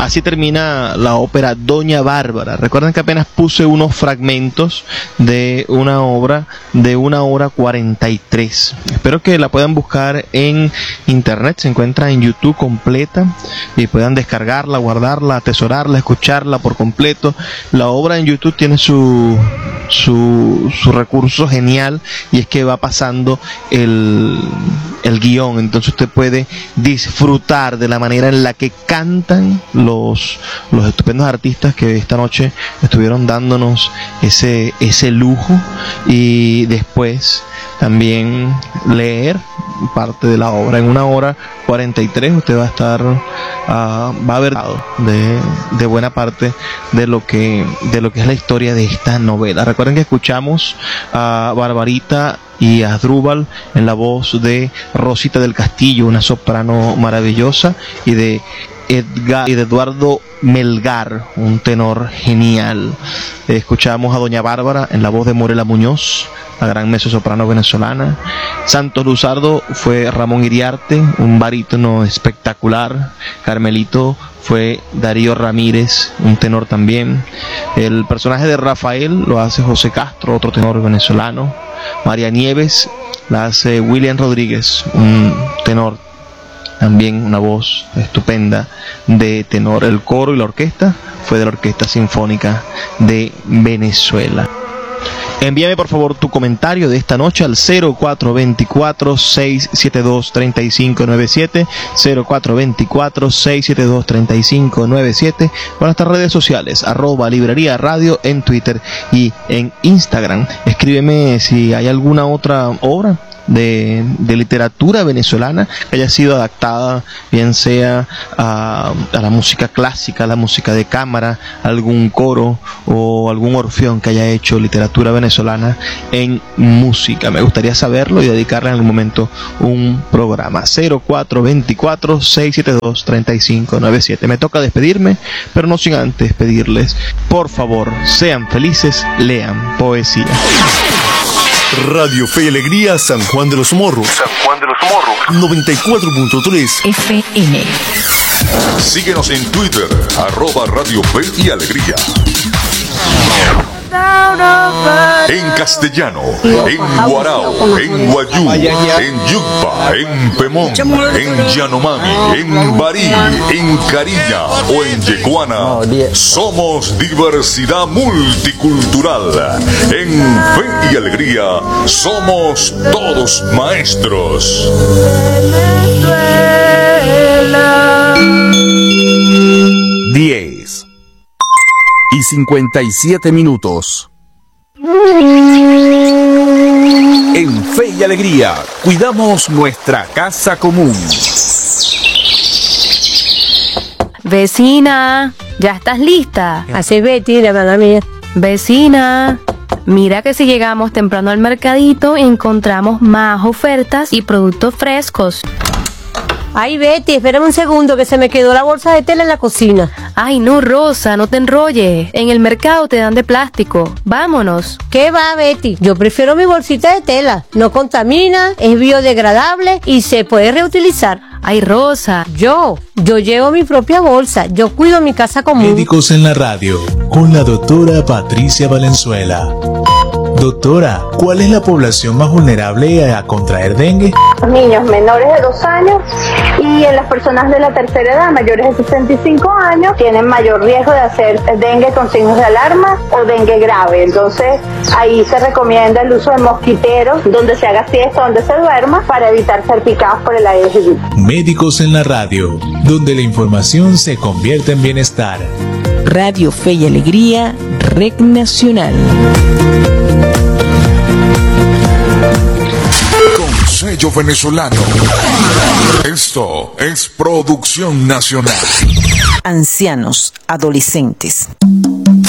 Así termina la ópera Doña Bárbara. Recuerden que apenas puse unos fragmentos de una obra de 1 hora 43. Espero que la puedan buscar en internet, se encuentra en YouTube completa y puedan descargarla, guardarla, atesorarla, escucharla por completo. La obra en YouTube tiene su recurso genial, y es que va pasando el guión, entonces usted puede disfrutar de la manera en la que cantan los estupendos artistas que esta noche estuvieron dándonos ese lujo, y después también leer parte de la obra. En 1 hora 43 usted va a estar va a haber de buena parte de lo que es la historia de esta novela. Recuerden que escuchamos a Barbarita y a Asdrúbal en la voz de Rosita del Castillo, una soprano maravillosa, y de Eduardo Melgar, un tenor genial. Escuchamos a Doña Bárbara en la voz de Morela Muñoz, la gran mezzosoprano venezolana. Santos Luzardo fue Ramón Iriarte, un barítono espectacular. Carmelito fue Darío Ramírez, un tenor también. El personaje de Rafael lo hace José Castro, otro tenor venezolano. María Nieves la hace William Rodríguez, un tenor también, una voz estupenda de tenor. El coro y la orquesta fue de la Orquesta Sinfónica de Venezuela. Envíame por favor tu comentario de esta noche al 0424-672-3597, 0424-672-3597, con nuestras redes sociales, @librería radio en Twitter y en Instagram. Escríbeme si hay alguna otra obra de literatura venezolana que haya sido adaptada, bien sea a la música clásica, a la música de cámara, algún coro o algún orfeón que haya hecho literatura venezolana en música. Me gustaría saberlo y dedicarle en algún momento un programa. 0424-672-3597. Me toca despedirme, pero no sin antes pedirles, por favor, sean felices, lean poesía. Radio Fe y Alegría, San Juan de los Morros. 94.3 FM. Síguenos en Twitter, @Radio Fe y Alegría. En castellano, en guarao, en guayú, en yucpa, en pemón, en yanomami, en barí, en cariña o en yeguana. Somos diversidad multicultural. En Fe y Alegría somos todos maestros. 10:57. En Fe y Alegría, cuidamos nuestra casa común. Vecina, ¿ya estás lista? Así, Betty, la manda mía. Vecina, mira que si llegamos temprano al mercadito encontramos más ofertas y productos frescos. Ay, Betty, espérame un segundo que se me quedó la bolsa de tela en la cocina. Ay, no, Rosa, no te enrolles. En el mercado te dan de plástico. Vámonos. ¿Qué va, Betty? Yo prefiero mi bolsita de tela. No contamina, es biodegradable y se puede reutilizar. Ay, Rosa. Yo llevo mi propia bolsa. Yo cuido mi casa común. Médicos en la radio, con la doctora Patricia Valenzuela. Doctora, ¿cuál es la población más vulnerable a contraer dengue? Los niños menores de 2 años y en las personas de la tercera edad, mayores de 65 años, tienen mayor riesgo de hacer dengue con signos de alarma o dengue grave. Entonces, ahí se recomienda el uso de mosquiteros, donde se haga siesta, donde se duerma, para evitar ser picados por el Aedes aegypti. Médicos en la radio, donde la información se convierte en bienestar. Radio Fe y Alegría, Red Nacional. Con sello venezolano. Esto es producción nacional. Ancianos, adolescentes.